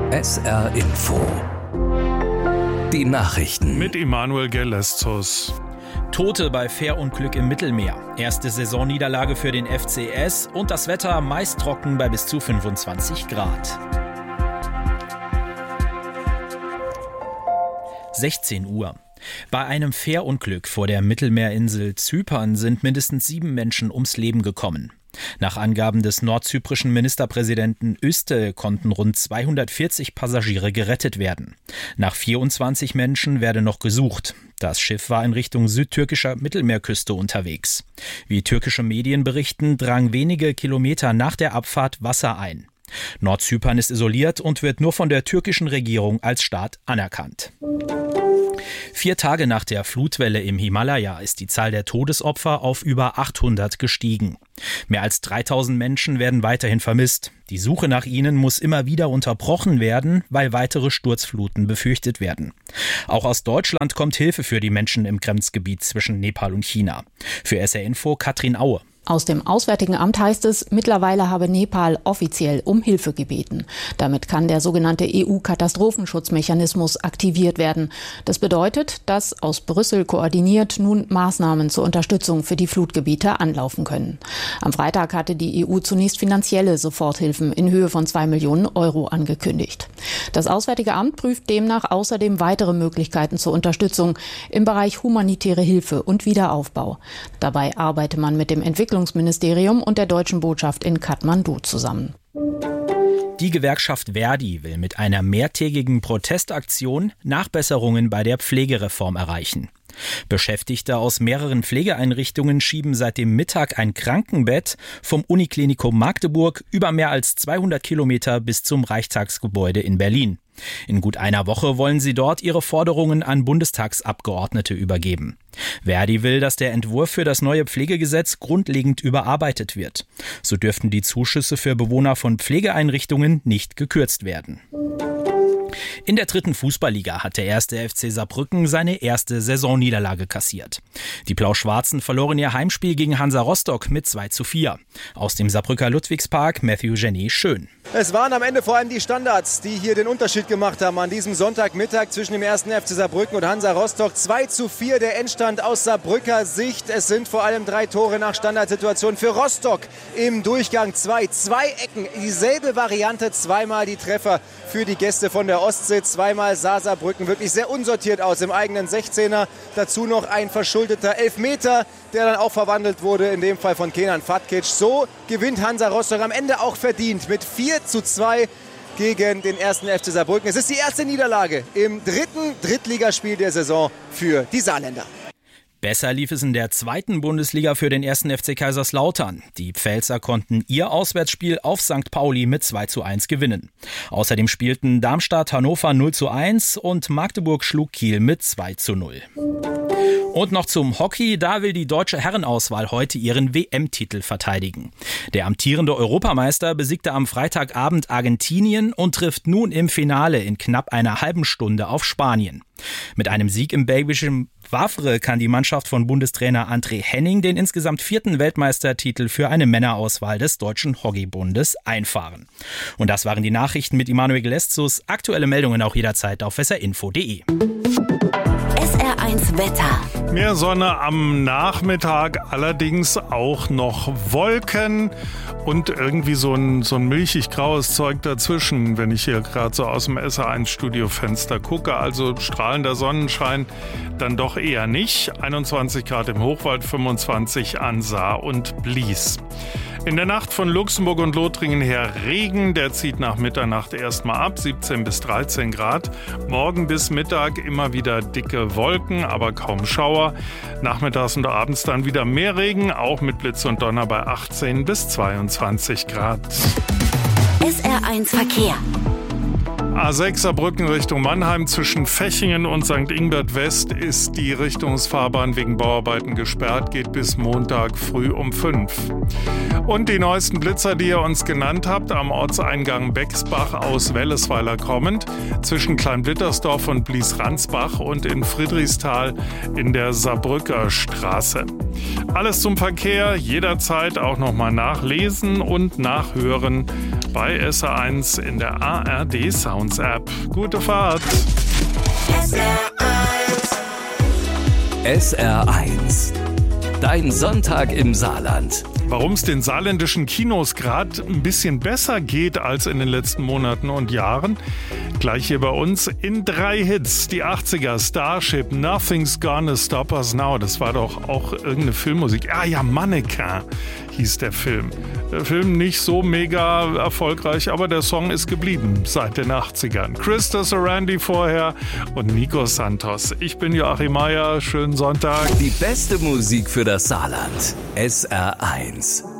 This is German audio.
SR Info. Die Nachrichten. Mit Emanuel Gelestos. Tote bei Fährunglück im Mittelmeer. Erste Saisonniederlage für den FCS und das Wetter meist trocken bei bis zu 25 Grad. 16 Uhr. Bei einem Fährunglück vor der Mittelmeerinsel Zypern sind mindestens 7 Menschen ums Leben gekommen. Nach Angaben des nordzyprischen Ministerpräsidenten Üste konnten rund 240 Passagiere gerettet werden. Nach 24 Menschen werde noch gesucht. Das Schiff war in Richtung südtürkischer Mittelmeerküste unterwegs. Wie türkische Medien berichten, drang wenige Kilometer nach der Abfahrt Wasser ein. Nordzypern ist isoliert und wird nur von der türkischen Regierung als Staat anerkannt. 4 Tage nach der Flutwelle im Himalaya ist die Zahl der Todesopfer auf über 800 gestiegen. Mehr als 3000 Menschen werden weiterhin vermisst. Die Suche nach ihnen muss immer wieder unterbrochen werden, weil weitere Sturzfluten befürchtet werden. Auch aus Deutschland kommt Hilfe für die Menschen im Grenzgebiet zwischen Nepal und China. Für SR Info Katrin Aue. Aus dem Auswärtigen Amt heißt es, mittlerweile habe Nepal offiziell um Hilfe gebeten. Damit kann der sogenannte EU-Katastrophenschutzmechanismus aktiviert werden. Das bedeutet, dass aus Brüssel koordiniert nun Maßnahmen zur Unterstützung für die Flutgebiete anlaufen können. Am Freitag hatte die EU zunächst finanzielle Soforthilfen in Höhe von 2 Millionen Euro angekündigt. Das Auswärtige Amt prüft demnach außerdem weitere Möglichkeiten zur Unterstützung im Bereich humanitäre Hilfe und Wiederaufbau. Dabei arbeite man mit dem Entwicklungsministerium und der Deutschen Botschaft in Kathmandu zusammen. Die Gewerkschaft ver.di will mit einer mehrtägigen Protestaktion Nachbesserungen bei der Pflegereform erreichen. Beschäftigte aus mehreren Pflegeeinrichtungen schieben seit dem Mittag ein Krankenbett vom Uniklinikum Magdeburg über mehr als 200 Kilometer bis zum Reichstagsgebäude in Berlin. In gut einer Woche wollen sie dort ihre Forderungen an Bundestagsabgeordnete übergeben. ver.di will, dass der Entwurf für das neue Pflegegesetz grundlegend überarbeitet wird. So dürften die Zuschüsse für Bewohner von Pflegeeinrichtungen nicht gekürzt werden. In der 3. Fußballliga hat der 1. FC Saarbrücken seine erste Saisonniederlage kassiert. Die Blau-Schwarzen verloren ihr Heimspiel gegen Hansa Rostock mit 2:4. Aus dem Saarbrücker Ludwigspark Matthew Jenny Schön. Es waren am Ende vor allem die Standards, die hier den Unterschied gemacht haben an diesem Sonntagmittag zwischen dem 1. FC Saarbrücken und Hansa Rostock. 2:4 der Endstand aus Saarbrücker Sicht. Es sind vor allem 3 Tore nach Standardsituation für Rostock im Durchgang 2. 2 Ecken, dieselbe Variante, zweimal die Treffer für die Gäste von der Ostsee. Zweimal sah Saarbrücken wirklich sehr unsortiert aus im eigenen 16er. Dazu noch ein verschuldeter Elfmeter, der dann auch verwandelt wurde, in dem Fall von Kenan Fatkic. So gewinnt Hansa Rostock am Ende auch verdient mit 4:2 gegen den 1. FC Saarbrücken. Es ist die erste Niederlage im 3. Drittligaspiel der Saison für die Saarländer. Besser lief es in der 2. Bundesliga für den 1. FC Kaiserslautern. Die Pfälzer konnten ihr Auswärtsspiel auf St. Pauli mit 2:1 gewinnen. Außerdem spielten Darmstadt Hannover 0:1 und Magdeburg schlug Kiel mit 2:0. Und noch zum Hockey, da will die deutsche Herrenauswahl heute ihren WM-Titel verteidigen. Der amtierende Europameister besiegte am Freitagabend Argentinien und trifft nun im Finale in knapp einer halben Stunde auf Spanien. Mit einem Sieg im belgischen Wavre kann die Mannschaft von Bundestrainer André Henning den insgesamt 4. Weltmeistertitel für eine Männerauswahl des Deutschen Hockeybundes einfahren. Und das waren die Nachrichten mit Emanuel Gelestos. Aktuelle Meldungen auch jederzeit auf srinfo.de. SR1 Wetter. Mehr Sonne am Nachmittag, allerdings auch noch Wolken und irgendwie so ein milchig-graues Zeug dazwischen, wenn ich hier gerade so aus dem SR1-Studiofenster gucke. Also strahlender Sonnenschein dann doch eher nicht. 21 Grad im Hochwald, 25 an Saar und Blies. In der Nacht von Luxemburg und Lothringen her Regen, der zieht nach Mitternacht erstmal ab, 17 bis 13 Grad. Morgen bis Mittag immer wieder dicke Wolken, aber kaum Schauer. Nachmittags und abends dann wieder mehr Regen, auch mit Blitz und Donner bei 18 bis 22 Grad. SR1 Verkehr. A6 Saarbrücken Richtung Mannheim zwischen Fechingen und St. Ingbert West ist die Richtungsfahrbahn wegen Bauarbeiten gesperrt, geht bis Montag früh um 5. Und die neuesten Blitzer, die ihr uns genannt habt, am Ortseingang Bexbach aus Wellesweiler kommend, zwischen Kleinblittersdorf und Blies-Ransbach und in Friedrichsthal in der Saarbrücker Straße. Alles zum Verkehr, jederzeit auch nochmal nachlesen und nachhören bei SR1 in der ARD Sound Saarlands-App. Gute Fahrt! SR1. Dein Sonntag im Saarland. Warum es den saarländischen Kinos gerade ein bisschen besser geht als in den letzten Monaten und Jahren, gleich hier bei uns in 3 Hits. Die 80er, Starship, Nothing's Gonna Stop Us Now. Das war doch auch irgendeine Filmmusik. Ja, Mannequin hieß der Film. Der Film nicht so mega erfolgreich, aber der Song ist geblieben seit den 80ern. Krista Sorandi vorher und Nico Santos. Ich bin Joachim Meier. Schönen Sonntag. Die beste Musik für das Saarland. SR1.